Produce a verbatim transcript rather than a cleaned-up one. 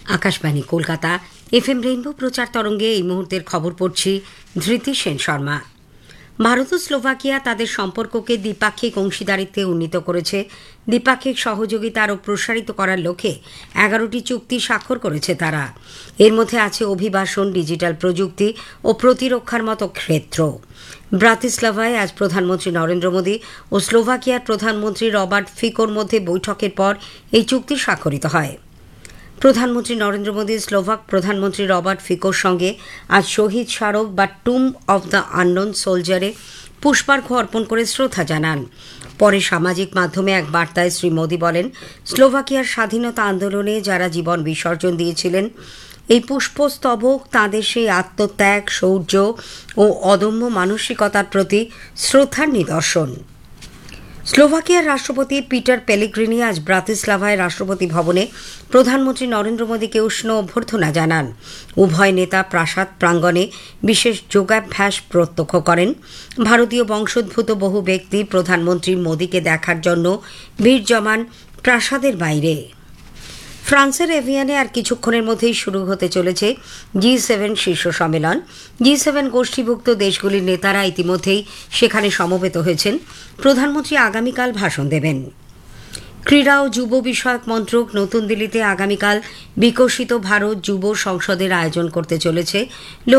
Akashvani Kolkata F M rainbow প্রচার তরঙ্গে এই মুহূর্তের খবর পড়ছি ধৃতি সেন শর্মা। ভারত ও স্লোভাকিয়া তাদের সম্পর্ককে দ্বিপাক্ষিক অংশীদারিত্বে উন্নীত করেছে। দ্বিপাক্ষিক সহযোগিতা আরও প্রসারিত করার লক্ষ্যে এগারোটি চুক্তি স্বাক্ষর করেছে তারা। এর মধ্যে আছে অভিবাসন, ডিজিটাল প্রযুক্তি ও প্রতিরক্ষার মতো ক্ষেত্র। ব্রাতিস্লাভায় আজ প্রধানমন্ত্রী নরেন্দ্র মোদী ও স্লোভাকিয়ার প্রধানমন্ত্রী রবার্ট ফিকোর মধ্যে বৈঠকের পর এই চুক্তি স্বাক্ষরিত হয়। প্রধানমন্ত্রী নরেন্দ্র মোদী স্লোভাক প্রধানমন্ত্রী রবার্ট ফিকোর সঙ্গে আজ শহীদ স্মারক বা টুম অব দ্য আননোন সোলজারে পুষ্পার্ঘ্য অর্পণ করে শ্রদ্ধা জানান। পরে সামাজিক মাধ্যমে এক বার্তায় শ্রী মোদী বলেন, স্লোভাকিয়ার স্বাধীনতা আন্দোলনে যারা জীবন বিসর্জন দিয়েছিলেন, এই পুষ্পস্তবক তাঁদের সেই আত্মত্যাগ, শৌর্য ও অদম্য মানসিকতার প্রতি শ্রদ্ধার নিদর্শন। স্লোভাকিয়ার রাষ্ট্রপতি পিটার পেলেগ্রিনি আজ ব্রাতিস্লাভায় রাষ্ট্রপতি ভবনে প্রধানমন্ত্রী নরেন্দ্র মোদীকে উষ্ণ অভ্যর্থনা জানান। উভয় নেতা প্রাসাদ প্রাঙ্গণে বিশেষ যোগাভ্যাস প্রত্যক্ষ করেন। ভারতীয় বংশোদ্ভূত বহু ব্যক্তি প্রধানমন্ত্রী মোদীকে দেখার জন্য ভিড় জমান প্রাসাদের বাইরে। ফ্রান্সের এভিয়ানে আর কিছুক্ষণের মধ্যেই শুরু হতে চলেছে জি সেভেন শীর্ষ সম্মেলন। জি সেভেন গোষ্ঠীভুক্ত দেশগুলির নেতারা ইতিমধ্যেই সেখানে সমবেত হয়েছেন। প্রধানমন্ত্রী আগামীকাল ভাষণ দেবেন। ক্রীড়া ও যুব বিষয়ক মন্ত্রক নতুন দিল্লিতে আগামীকাল বিকশিত ভারত যুব সংসদের আয়োজন করতে চলেছে।